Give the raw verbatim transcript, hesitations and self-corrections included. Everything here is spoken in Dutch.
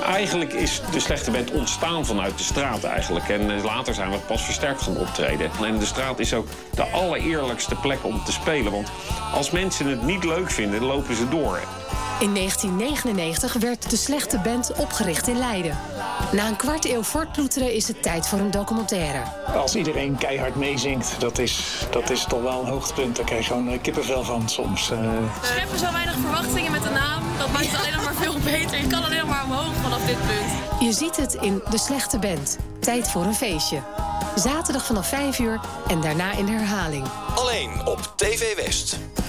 Eigenlijk is de Slechte Band ontstaan vanuit de straat eigenlijk. En later zijn we pas versterkt gaan optreden. En de straat is ook de allereerlijkste plek om te spelen. Want als mensen het niet leuk vinden, lopen ze door. In negentien negenennegentig werd de Slechte Band opgericht in Leiden. Na een kwart eeuw voortploeteren is het tijd voor een documentaire. Als iedereen keihard meezingt, dat is, dat is toch wel een hoogtepunt. Daar krijg je gewoon kippenvel van soms. Uh... We scheppen zo weinig verwachtingen met de naam. Dat maakt het alleen nog maar veel beter. Je kan alleen nog maar omhoog vanaf dit punt. Je ziet het in De Slechte Band. Tijd voor een feestje. Zaterdag vanaf vijf uur en daarna in de herhaling. Alleen op T V West.